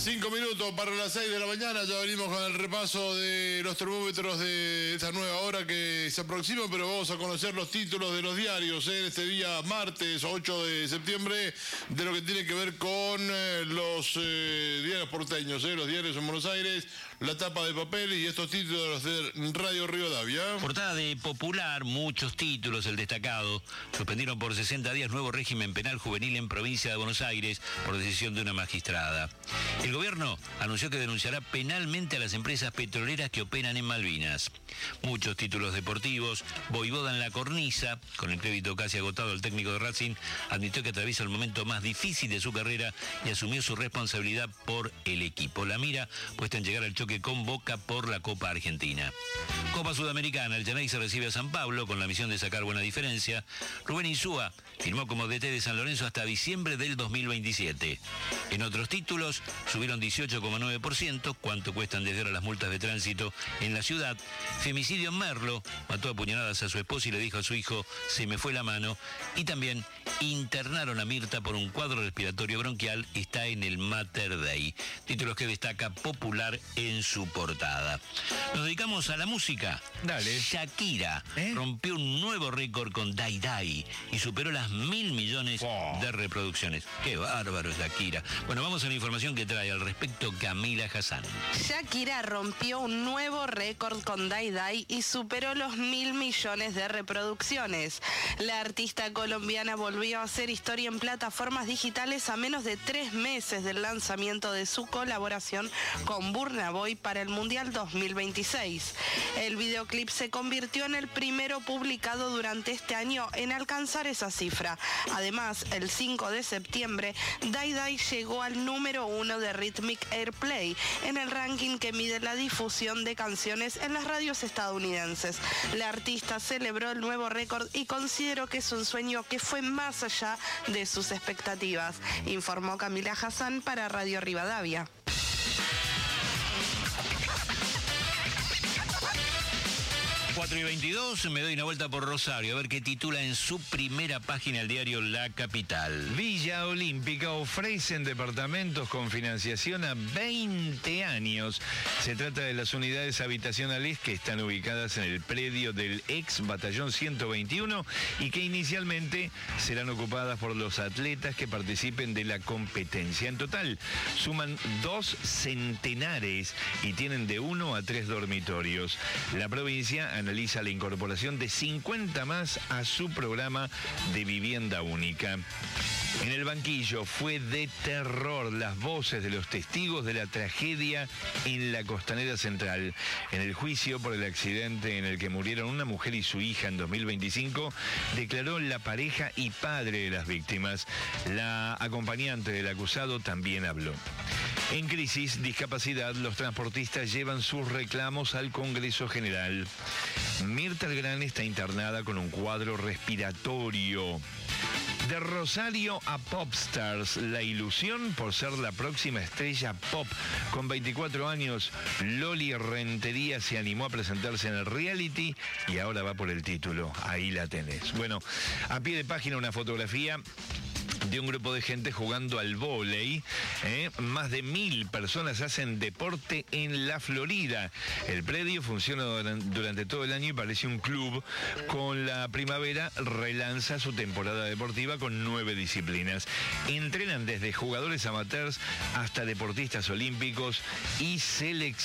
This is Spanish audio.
5 minutos para las 6 de la mañana, ya venimos con el repaso de los termómetros de esta nueva hora que se aproxima, pero vamos a conocer los títulos de los diarios en este día martes 8 de septiembre, de lo que tiene que ver con los diarios porteños, los diarios en Buenos Aires, la tapa de papel y estos títulos de Radio Rivadavia. Portada de Popular, muchos títulos, el destacado: suspendieron por 60 días nuevo régimen penal juvenil en provincia de Buenos Aires por decisión de una magistrada. El gobierno anunció que denunciará penalmente a las empresas petroleras que operan en Malvinas. Muchos títulos deportivos. Voivoda en la cornisa, con el crédito casi agotado, el técnico de Racing admitió que atraviesa el momento más difícil de su carrera y asumió su responsabilidad por el equipo. La mira puesta en llegar al choque con Boca por la Copa Argentina. Copa Sudamericana, el Geneise recibe a San Pablo con la misión de sacar buena diferencia. Rubén Insúa firmó como DT de San Lorenzo hasta diciembre del 2027. En otros títulos, subieron 18,9%, cuánto cuestan desde ahora las multas de tránsito en la ciudad. Femicidio en Merlo, mató a puñaladas a su esposa y le dijo a su hijo: se me fue la mano. Y también internaron a Mirta por un cuadro respiratorio bronquial, está en el Mater Dei. Títulos que destaca Popular en su portada. Nos dedicamos a la música. Dale. Shakira rompió un nuevo récord con Dai Dai y superó las 1.000 millones de reproducciones. ¡Qué bárbaro, Shakira! Bueno, vamos a la información que trae al respecto Camila Hassan. Shakira rompió un nuevo récord con Dai Dai y superó los 1.000 millones de reproducciones. La artista colombiana volvió a hacer historia en plataformas digitales a menos de 3 meses del lanzamiento de su colaboración con Burna Boy para el Mundial 2026. El videoclip se convirtió en el primero publicado durante este año en alcanzar esa cifra. Además, el 5 de septiembre, Dai Dai llegó al número 1 de Rhythmic Airplay en el ranking que mide la difusión de canciones en las radios estadounidenses. La artista celebró el nuevo récord y consideró que es un sueño que fue más allá de sus expectativas, informó Camila Hassan para Radio Rivadavia. 4:22, me doy una vuelta por Rosario a ver qué titula en su primera página el diario La Capital. Villa Olímpica ofrecen departamentos con financiación a 20 años. Se trata de las unidades habitacionales que están ubicadas en el predio del ex Batallón 121 y que inicialmente serán ocupadas por los atletas que participen de la competencia. En total, suman 2 centenares y tienen de 1 a 3 dormitorios. La provincia analiza la incorporación de 50 más a su programa de vivienda única. En el banquillo fue de terror las voces de los testigos de la tragedia en la Costanera Central. En el juicio por el accidente en el que murieron una mujer y su hija en 2025, declaró la pareja y padre de las víctimas. La acompañante del acusado también habló. En crisis, discapacidad, los transportistas llevan sus reclamos al Congreso General. Mirta Legrand está internada con un cuadro respiratorio. De Rosario a Popstars, la ilusión por ser la próxima estrella pop. Con 24 años, Loli Rentería se animó a presentarse en el reality y ahora va por el título. Ahí la tenés. Bueno, a pie de página una fotografía de un grupo de gente jugando al vóley. Más de 1.000 personas hacen deporte en la Florida. El predio funciona durante todo el año y parece un club. Con la primavera relanza su temporada deportiva con 9 disciplinas. Entrenan desde jugadores amateurs hasta deportistas olímpicos y seleccionados.